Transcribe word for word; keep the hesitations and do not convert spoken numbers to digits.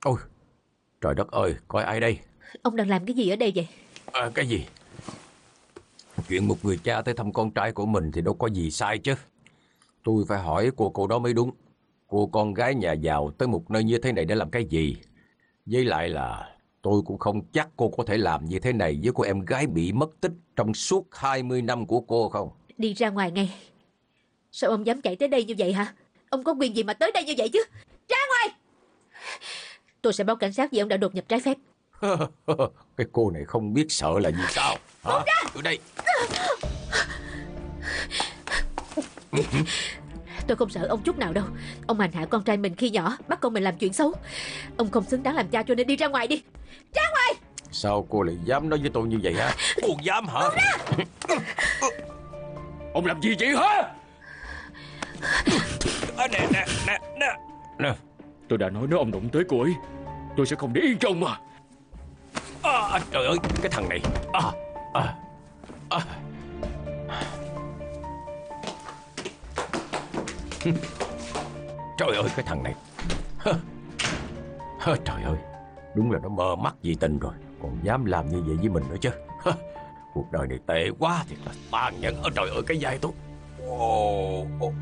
Ôi, trời đất ơi, coi ai đây? Ông đang làm cái gì ở đây vậy? À, cái gì? Chuyện một người cha tới thăm con trai của mình thì đâu có gì sai chứ. Tôi phải hỏi cô cô đó mới đúng. Cô con gái nhà giàu tới một nơi như thế này để làm cái gì? Với lại là tôi cũng không chắc cô có thể làm như thế này với cô em gái bị mất tích trong suốt hai mươi năm của cô không? Đi ra ngoài ngay. Sao ông dám chạy tới đây như vậy hả? Ông có quyền gì mà tới đây như vậy chứ? Ra ngoài! Tôi sẽ báo cảnh sát vì ông đã đột nhập trái phép. Cái cô này không biết sợ là gì sao? Hả? Ở đây. Tôi không sợ ông chút nào đâu. Ông hành hạ con trai mình khi nhỏ, bắt con mình làm chuyện xấu. Ông không xứng đáng làm cha, cho nên đi ra ngoài đi. Ra ngoài! Sao cô lại dám nói với tôi như vậy hả? Cô dám hả? Ông làm gì vậy hả? À, nè nè nè nè nè. Tôi đã nói nếu ông đụng tới cô ấy, tôi sẽ không để yên cho ông mà. À, trời ơi, cái thằng này. À, à, à. Trời ơi, cái thằng này. Trời ơi, đúng là nó mờ mắt vì tình rồi, còn dám làm như vậy với mình nữa chứ. Cuộc đời này tệ quá, thiệt là tàn nhẫn. Trời ơi, cái vai tôi. Ồ, ồ.